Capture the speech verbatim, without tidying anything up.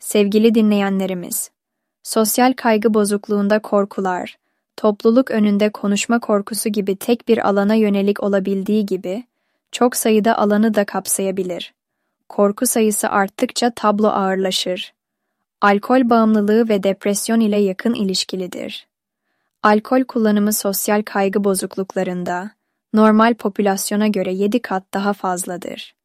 Sevgili dinleyenlerimiz, sosyal kaygı bozukluğunda korkular, topluluk önünde konuşma korkusu gibi tek bir alana yönelik olabildiği gibi, çok sayıda alanı da kapsayabilir. Korku sayısı arttıkça tablo ağırlaşır. Alkol bağımlılığı ve depresyon ile yakın ilişkilidir. Alkol kullanımı sosyal kaygı bozukluklarında, normal popülasyona göre yedi kat daha fazladır.